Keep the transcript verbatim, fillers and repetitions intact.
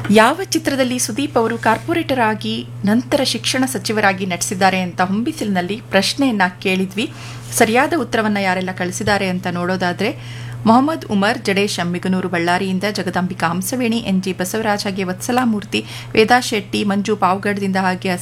ಯಾವ ಚಿತ್ರದಲ್ಲಿ ಸುದೀಪ್ ಅವರು ಕಾರ್ಪೊರೇಟರ್ ಆಗಿ ನಂತರ ಶಿಕ್ಷಣ ಸಚಿವರಾಗಿ ನಟಿಸಿದ್ದಾರೆ ಅಂತ ಹೊಂಬಿಸಿಲಿನಲ್ಲಿ ಪ್ರಶ್ನೆಯನ್ನ ಕೇಳಿದ್ವಿ. ಸರಿಯಾದ ಉತ್ತರವನ್ನ ಯಾರೆಲ್ಲ ಕಳಿಸಿದ್ದಾರೆ ಅಂತ ನೋಡೋದಾದ್ರೆ ಮೊಹಮ್ಮದ್ ಉಮರ್ ಜಡೇಶ್ ಅಮ್ಮಿಗನೂರು ಬಳ್ಳಾರಿಯಿಂದ, ಜಗದಾಂಬಿಕಾ ಹಂಸವೇಣಿ, ಎನ್ ಜಿ ಬಸವರಾಜ್, ಹಾಗೆ ವತ್ಸಲಾಮೂರ್ತಿ, ವೇದಾ ಶೆಟ್ಟಿ, ಮಂಜು ಪಾವಗಡದಿಂದ, ಹಾಗೆ